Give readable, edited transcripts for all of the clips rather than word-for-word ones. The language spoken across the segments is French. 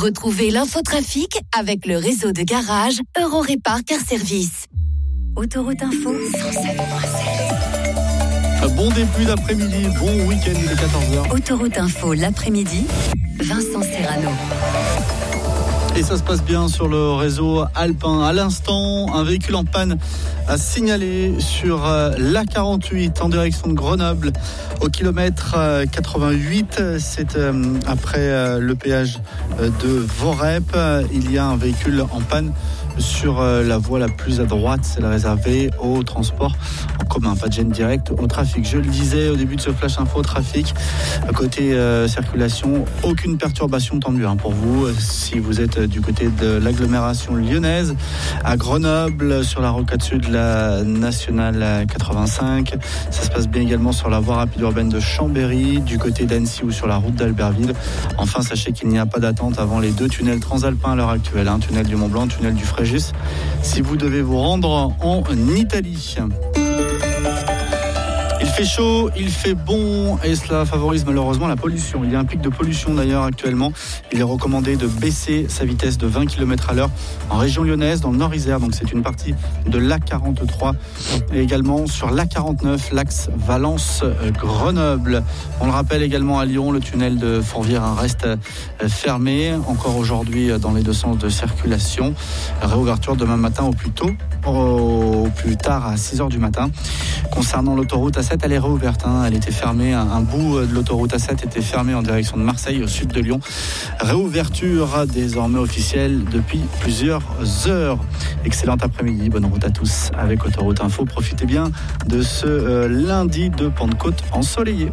Retrouvez l'infotrafic avec le réseau de garage Eurorépar Car Service. Autoroute Info 107.7. Bon début d'après-midi, bon week-end, il est 14h. Autoroute Info l'après-midi, Vincent Serrano. Et ça se passe bien sur le réseau alpin. À l'instant, un véhicule en panne a signalé sur l'A48 en direction de Grenoble au kilomètre 88. C'est après le péage de Vorep. Il y a un véhicule en panne sur la voie la plus à droite, celle réservée au transport en commun. Pas de gêne directe au trafic. Je le disais au début de ce flash info trafic. Côté circulation, aucune perturbation, tant mieux pour vous. Si vous êtes du côté de l'agglomération lyonnaise, à Grenoble, sur la rocade sud de la nationale 85. Ça se passe bien également sur la voie rapide urbaine de Chambéry, du côté d'Annecy ou sur la route d'Albertville. Enfin, sachez qu'il n'y a pas d'attente avant les deux tunnels transalpins à l'heure actuelle, tunnel du Mont-Blanc, tunnel du Fréjus, si vous devez vous rendre en Italie. Il fait chaud, il fait bon et cela favorise malheureusement la pollution. Il y a un pic de pollution d'ailleurs actuellement. Il est recommandé de baisser sa vitesse de 20 km/h en région lyonnaise, dans le Nord-Isère. Donc c'est une partie de l'A43 et également sur l'A49, l'axe Valence-Grenoble. On le rappelle également à Lyon, le tunnel de Fourvière reste fermé encore aujourd'hui dans les deux sens de circulation. Réouverture demain matin au plus tard à 6h du matin. Concernant l'autoroute A7, elle est réouverte. Elle était fermée. Un bout de l'autoroute A7 était fermé en direction de Marseille, au sud de Lyon. Réouverture désormais officielle depuis plusieurs heures. Excellent après-midi. Bonne route à tous avec Autoroute Info. Profitez bien de ce lundi de Pentecôte ensoleillé.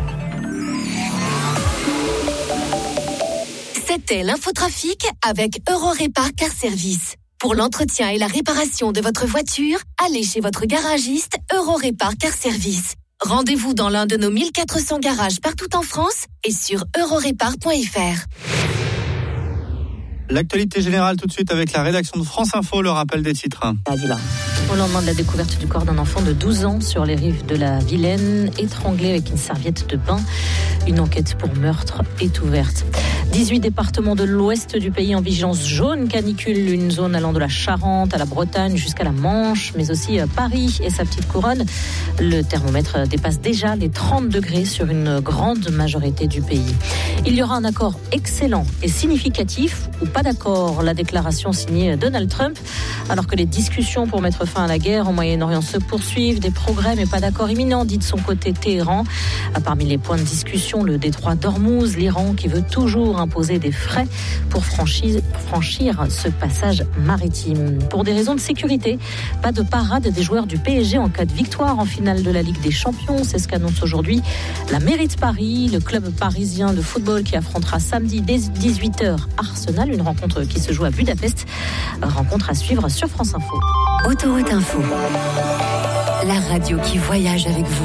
C'était l'infotrafic avec Eurorépar Car Service. Pour l'entretien et la réparation de votre voiture, allez chez votre garagiste Eurorépar Car Service. Rendez-vous dans l'un de nos 1400 garages partout en France et sur eurorépar.fr. L'actualité générale tout de suite avec la rédaction de France Info, le rappel des titres. Au lendemain de la découverte du corps d'un enfant de 12 ans sur les rives de la Vilaine, étranglé avec une serviette de bain, une enquête pour meurtre est ouverte. 18 départements de l'ouest du pays en vigilance jaune canicule, une zone allant de la Charente à la Bretagne jusqu'à la Manche, mais aussi Paris et sa petite couronne. Le thermomètre dépasse déjà les 30 degrés sur une grande majorité du pays. Il y aura un accord excellent et significatif ou pas d'accord, la déclaration signée Donald Trump, alors que les discussions pour mettre fin à la guerre au Moyen-Orient se poursuivent. Des progrès mais pas d'accord imminent, dit de son côté Téhéran. Parmi les points de discussion, le détroit d'Ormuz, l'Iran qui veut toujours imposer des frais pour franchir ce passage maritime. Pour des raisons de sécurité, pas de parade des joueurs du PSG en cas de victoire en finale de la Ligue des Champions. C'est ce qu'annonce aujourd'hui la mairie de Paris, le club parisien de football qui affrontera samedi dès 18h Arsenal, une rencontre qui se joue à Budapest. Rencontre à suivre sur France Info. Autoroute Info, la radio qui voyage avec vous.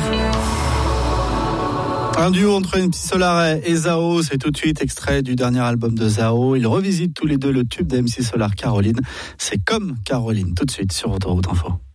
Un duo entre MC Solar et Zao, c'est tout de suite extrait du dernier album de Zao. Ils revisitent tous les deux le tube d'MC Solar, Caroline. C'est comme Caroline, tout de suite sur Autoroute Info.